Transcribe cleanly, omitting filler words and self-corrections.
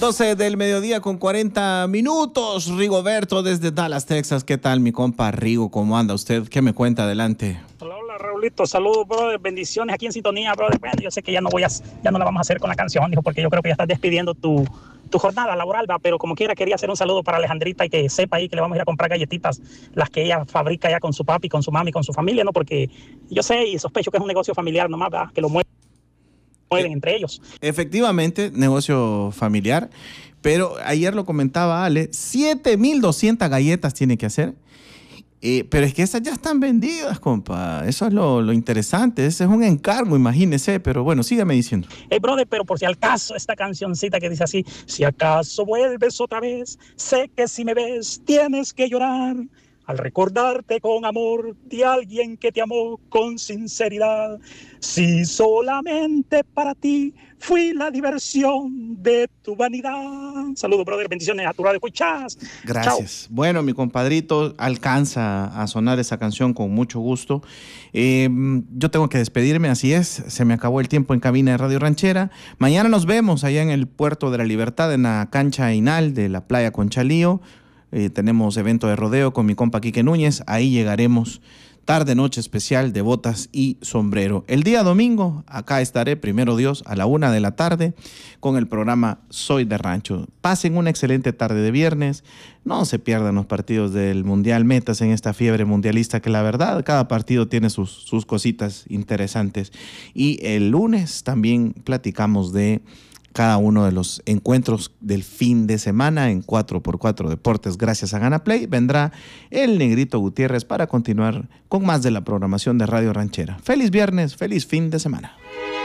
12 del mediodía con 40 minutos. Rigoberto desde Dallas, Texas. ¿Qué tal, mi compa Rigo? ¿Cómo anda usted? ¿Qué me cuenta? Adelante. Hola, Raulito. Saludos, brother. Bendiciones aquí en sintonía, brother. Bueno, yo sé que ya no la vamos a hacer con la canción, dijo, porque yo creo que ya estás despidiendo tu jornada laboral, va, pero como quiera quería hacer un saludo para Alejandrita y que sepa ahí que le vamos a ir a comprar galletitas, las que ella fabrica ya con su papi, con su mami, con su familia, ¿no? Porque yo sé y sospecho que es un negocio familiar nomás, ¿verdad? Que lo mueven entre ellos. Efectivamente, negocio familiar, pero ayer lo comentaba Ale, 7,200 galletas tiene que hacer. Pero es que esas ya están vendidas, compa. Eso es lo interesante. Ese es un encargo, imagínese. Pero bueno, sígame diciendo. Hey, brother, pero por si al caso, esta cancioncita que dice así: si acaso vuelves otra vez, sé que si me ves tienes que llorar. Al recordarte con amor de alguien que te amó con sinceridad. Si solamente para ti fui la diversión de tu vanidad. Saludos, brother, bendiciones a tu radio. Escuchas. Gracias. Chao. Bueno, mi compadrito, alcanza a sonar esa canción con mucho gusto. Yo tengo que despedirme, así es. Se me acabó el tiempo en cabina de Radio Ranchera. Mañana nos vemos allá en el Puerto de la Libertad, en la cancha Inal de la playa Conchalío. Tenemos evento de rodeo con mi compa Quique Núñez. Ahí llegaremos. Tarde, noche especial de botas y sombrero. El día domingo, acá estaré, primero Dios, a la 1 de la tarde con el programa Soy de Rancho. Pasen una excelente tarde de viernes. No se pierdan los partidos del Mundial. Metas en esta fiebre mundialista que la verdad, cada partido tiene sus cositas interesantes. Y el lunes también platicamos de cada uno de los encuentros del fin de semana en 4x4 Deportes. Gracias a Ganaplay vendrá el Negrito Gutiérrez para continuar con más de la programación de Radio Ranchera. Feliz viernes, feliz fin de semana.